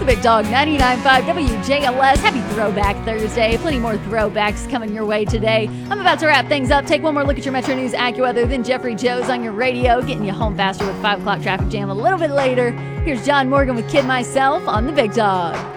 the Big Dog 99.5 WJLS. Happy Throwback Thursday. Plenty more throwbacks coming your way today. I'm about to wrap things up. Take one more look at your Metro News AccuWeather, then Jeffrey Joe's on your radio, getting you home faster with 5 o'clock traffic jam a little bit later. Here's John Morgan with Kid Myself on the Big Dog.